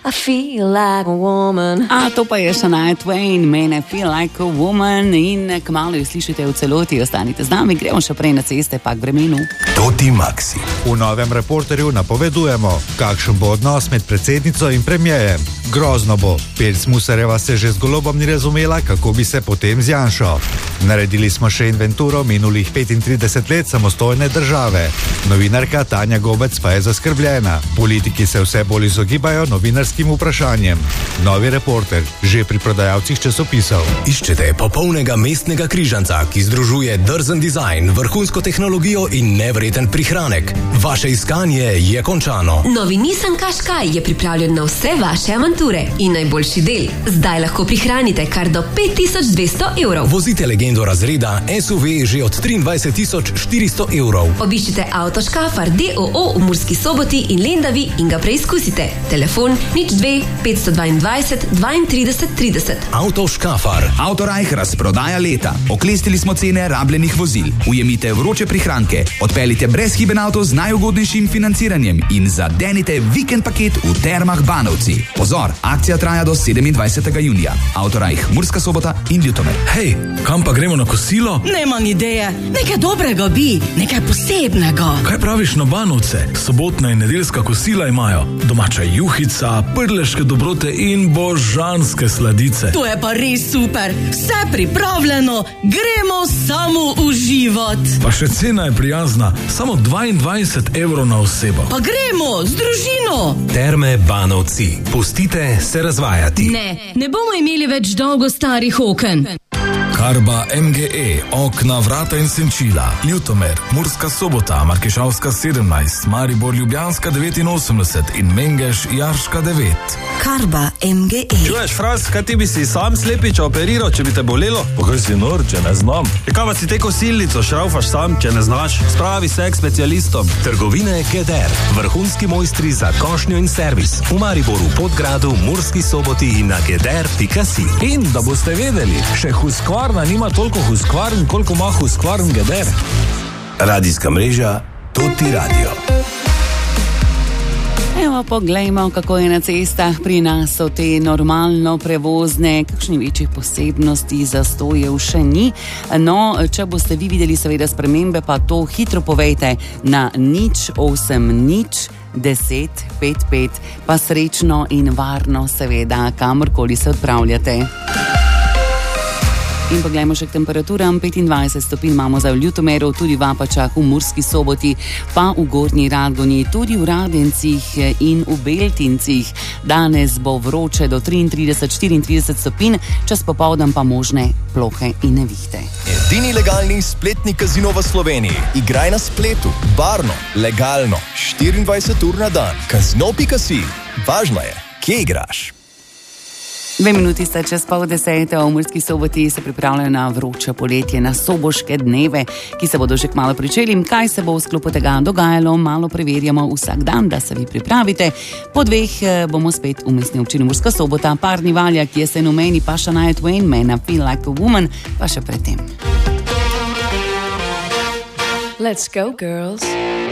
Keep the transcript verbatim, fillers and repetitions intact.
I feel like a woman. A to pa je Shania Twain, Man, I feel like a woman. In kmalu jo slišite v celoti, ostanite z nami, gremo še prej na ceste, pa k vremenu. Toti Maxi. V novem Reporterju napovedujemo, kakšen bo odnos med predsednico in premierjem. Grozno bo. Pelc Musarjeva se že z Golobom ni razumela, kako bi se potem z Janšo. Naredili smo še inventuro minulih petintrideset let samostojne države. Novinarka Tanja Gobec pa je zaskrbljena. Politiki se vse bolj izogibajo novinarskim vprašanjem. Novi Reporter, že pri prodajalcih časopisov. Iščete popolnega mestnega križanca, ki združuje drzen dizajn, vrhunsko tehnologijo in nevreten prihranek. Vaše iskanje je končano. Novi Nissan Qashqai je pripravljen na vse vaše avanture in najboljši del. Zdaj lahko prihranite kar do pet tisoč dvesto evrov. Vozite legendo razreda S U V že od triindvajset tisoč štiristo evrov. Obiščite Auto Škafar D O O v Murski Soboti in Lendavi in ga preizkusite. Telefon nič dve petsto dvaindvajset dvaintrideset trideset. Auto Škafar. Autorajh razprodaja leta. Oklestili smo cene rabljenih vozil. Ujemite vroče prihranke. Odpeljite brezhiben avto z najugodnejšim financiranjem in zadenite vikend paket v Termah Banovci. Pozor, akcija traja do sedemindvajsetega junija. Autorajh Murska Sobota in Ljutomer. Hej, kam pa gremo na kosilo? Nemam ideje. Nekaj dobrega bi, nekaj posebnega. Kaj praviš na Banovce? Sobotna in nedeljska kosila imajo. Domača juhica, prleške dobrote in božanske sladice. To je pa res super. Vse pripravljeno. Gremo samo uživati. Pa še cena je prijazna. Samo dvaindvajset evrov na osebo. Pa gremo z družino. Terme Banovci. Pustite se razvajati. Ne, ne bomo imeli več dolgo starih oken. Karba M G E, okna, vrata in senčila. Ljutomer, Murska Sobota, Markešavska sedemnajst, Maribor Ljubljanska devetinosemdeset in Mengeš Jarška devet. Karba M G E. Čuješ, Fras, kaj ti bi si sam slepiča operiral, če bi te bolelo? Pa kaj si nor, če ne znam? Kaj pa si te kosilnico šraufaš sam, če ne znaš? Spravi se k specialistom. Trgovine Geder. Vrhunski mojstri za košnjo in servis. V Mariboru, Podgradu, Murski Soboti in na geder pika si. In da boste vedeli, še Husqvarna nima toliko Husqvarn, koliko ima Husqvarn Geder. Radijska mreža Toti Radio. Evo, poglejmo, kako je na cestah. Pri nas so te normalno prevozne, kakšni večjih posebnosti, zastojev še ni. No, če boste vi videli seveda spremembe, pa to hitro povejte na nič osem nič deset pet pet, pa srečno in varno seveda, kamorkoli se odpravljate. In poglejmo še k temperaturam. petindvajset stopinj imamo za v Ljutomeru, tudi v Apačah, v Murski Soboti, pa v Gornji Radgoni, tudi v Radencih in v Beltincih. Danes bo vroče do triintrideset štiriintrideset stopinj, čez popoldan pa možne plohe in nevihte. Edini legalni spletni kazino v Sloveniji. Igraj na spletu, barno, legalno, štiriindvajset ur na dan. Kazino pika si. Važno je, kje igraš. Dve minuti sta čez pol desete, v Murski Soboti se pripravljajo na vroče poletje, na soboške dneve, ki se bodo že kmalu pričeli. Kaj se bo v sklopu tega dogajalo, malo preverjamo vsak dan, da se vi pripravite. Po dveh bomo spet v mestni občini Murska Sobota, Parni Valjak, Jesen v meni, pa Shania Twain, Man, I feel like a woman, pa še predtem. Let's go, girls.